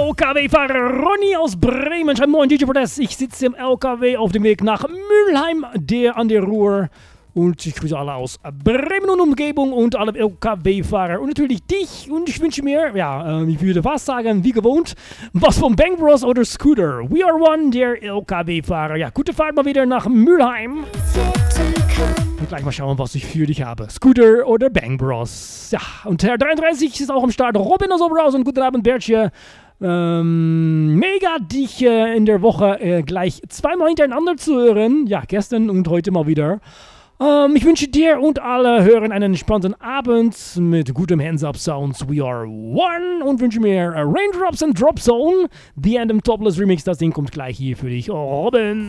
LKW-Fahrer Ronny aus Bremen. Schreibt moin DJ Protest. Ich sitze im LKW auf dem Weg nach Mülheim, der an der Ruhr. Und ich grüße alle aus Bremen und Umgebung und alle LKW-Fahrer. Und natürlich dich. Und ich wünsche mir, ich würde fast sagen, wie gewohnt, was von Bang Bros oder Scooter. We are one, der LKW-Fahrer. Ja, gute Fahrt mal wieder nach Mülheim. Und gleich mal schauen, was ich für dich habe. Scooter oder Bang Bros. Ja, und Herr 33 ist auch am Start. Robin aus Oberhausen. Guten Abend, Bertje. Mega, dich in der Woche gleich zweimal hintereinander zu hören. Ja, gestern und heute mal wieder. Ich wünsche dir und alle Hörern einen entspannten Abend mit gutem Hands-Up-Sounds. We are one und wünsche mir Raindrops and Drop Zone. The Anthem Topless Remix, das Ding kommt gleich hier für dich. Robin.